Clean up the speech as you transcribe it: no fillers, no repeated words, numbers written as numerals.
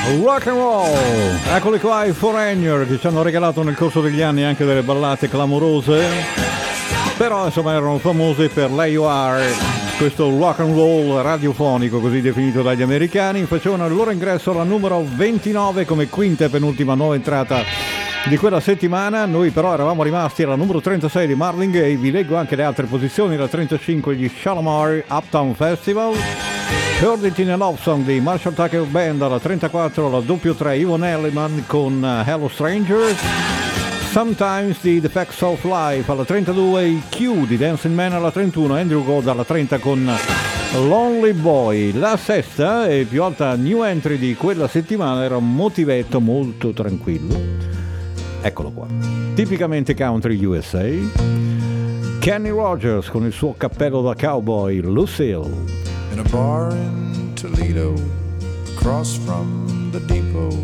Rock and roll, eccoli qua i Foreigner che ci hanno regalato nel corso degli anni anche delle ballate clamorose, però insomma erano famosi per Lay You Are, questo rock and roll radiofonico così definito dagli americani. Facevano il loro ingresso alla numero 29 come quinta e penultima nuova entrata di quella settimana. Noi però eravamo rimasti alla numero 36 di Marvin Gaye. Vi leggo anche le altre posizioni: la 35 gli Shalamar Uptown Festival, Heard It in a Love Song di Marshall Tucker Band, alla 34 la doppio 3 Yvonne Elliman con Hello Strangers, Sometimes di The Facts of Life, alla 32 i Q di Dancing Man, alla 31 Andrew Gold, alla 30 con Lonely Boy. La sesta e più alta new entry di quella settimana era un motivetto molto tranquillo, eccolo qua, tipicamente country USA, Kenny Rogers con il suo cappello da cowboy, Lucille. In a bar in Toledo, across from the depot,